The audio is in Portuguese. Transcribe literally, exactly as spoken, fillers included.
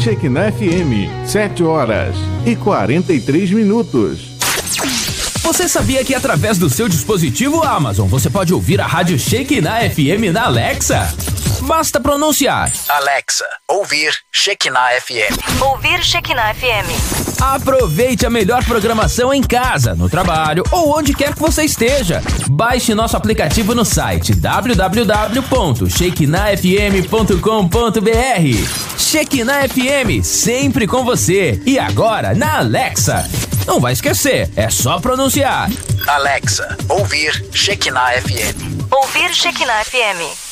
Shekinah F M, sete horas e quarenta e três minutos. Você sabia que através do seu dispositivo Amazon você pode ouvir a rádio Shekinah F M na Alexa? Basta pronunciar: Alexa, ouvir Shekinah F M. Ouvir Shekinah F M. Aproveite a melhor programação em casa, no trabalho ou onde quer que você esteja. Baixe nosso aplicativo no site w w w ponto shekinah f m ponto com ponto b r. Shekinah F M, sempre com você. E agora na Alexa. Não vai esquecer, é só pronunciar: Alexa, ouvir Shekinah F M. Ouvir Shekinah F M.